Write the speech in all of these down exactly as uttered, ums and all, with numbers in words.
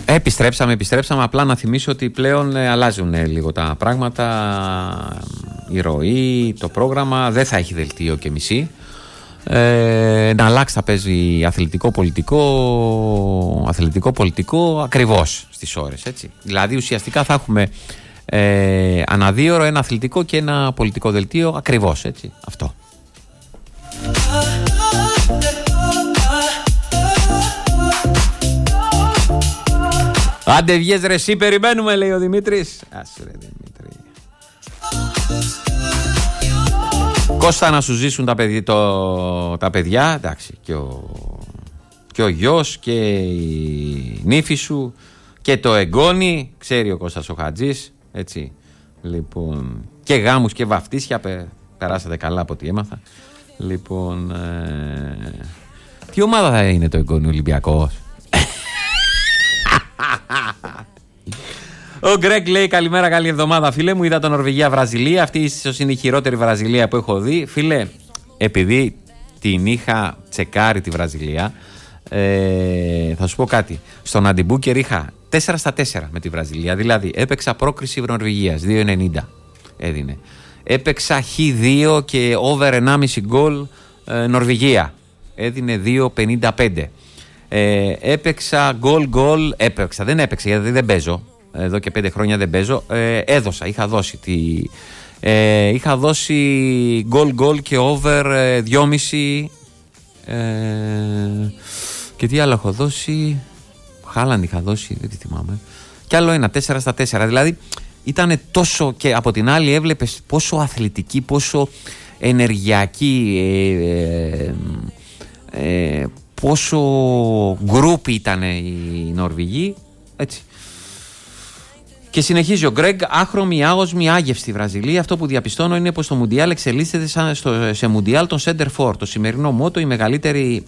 Επιστρέψαμε, επιστρέψαμε. Απλά να θυμίσω ότι πλέον ε, αλλάζουν ε, λίγο τα πράγματα. Η ροή, το πρόγραμμα δεν θα έχει δελτίο και μισή. Ε, να αλλάξει θα παίζει αθλητικό πολιτικό, αθλητικό πολιτικό ακριβώς στις ώρες, έτσι. Δηλαδή ουσιαστικά θα έχουμε ε, ανά δύο ώρο ένα αθλητικό και ένα πολιτικό δελτίο ακριβώς, έτσι. Αυτό. Άντε βγες ρε εσύ, περιμένουμε, λέει ο Δημήτρης. Άσε ρε Δημήτρη. Κώστα, να σου ζήσουν τα, παιδί, το, τα παιδιά, εντάξει, και ο, και ο γιος και η νύφη σου και το εγγόνι, ξέρει ο Κώστας ο Χατζής, έτσι. Λοιπόν, και γάμους και βαφτίσια, πε, περάσατε καλά από ό,τι έμαθα. Λοιπόν, ε, τι ομάδα θα είναι το εγγόνι, Ολυμπιακός? Ο Γκρέγκ λέει καλημέρα, καλή εβδομάδα φίλε μου. Είδα το Νορβηγία-Βραζιλία. Αυτή ίσως είναι η χειρότερη Βραζιλία που έχω δει. Φίλε, επειδή την είχα τσεκάρει τη Βραζιλία, ε, θα σου πω κάτι. Στον Αντιμπούκερ είχα τέσσερα στα τέσσερα με τη Βραζιλία. Δηλαδή έπαιξα πρόκριση Νορβηγίας δύο ενενήντα έδινε. Έπαιξα χ δύο και over ενάμιση γκολ ε, Νορβηγία. Έδινε δύο πενήντα πέντε. Ε, έπαιξα γκολ γκολ. Έπαιξα, δεν έπαιξα γιατί δεν παίζω. Εδώ και πέντε χρόνια δεν παίζω. Ε, έδωσα, είχα δώσει τη, ε, είχα δώσει γκολ γκολ και over ε, δυόμιση ε, και τι άλλο έχω δώσει? Χάλαν είχα δώσει, δεν τη θυμάμαι. Και άλλο ένα, τέσσερα στα τέσσερα. Δηλαδή ήταν τόσο, και από την άλλη έβλεπες πόσο αθλητική, πόσο ενεργειακή, ε, ε, ε, πόσο γκρουπ ήταν οι Νορβηγοί, έτσι. Και συνεχίζει ο Γκρέγκ, άχρωμη, άγωσμη, άγευστη Βραζιλία. Αυτό που διαπιστώνω είναι πως το Μουντιάλ εξελίσσεται σαν στο, σε Μουντιάλ των Center For. Το σημερινό μότο, η μεγαλύτερη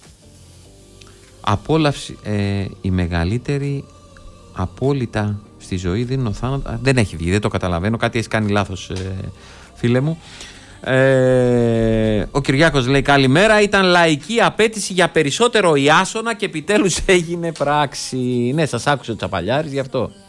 απόλαυση, ε, η μεγαλύτερη απόλυτα στη ζωή δεν είναι ο θάνατος. Δεν έχει βγει, δεν το καταλαβαίνω. Κάτι έχει κάνει λάθος, ε, φίλε μου. Ε, ο Κυριάκος λέει καλημέρα. Ήταν λαϊκή απέτηση για περισσότερο Ιάσονα και επιτέλους έγινε πράξη. Ναι, σας άκουσε ο Τσαπαλιάρης γι' αυτό.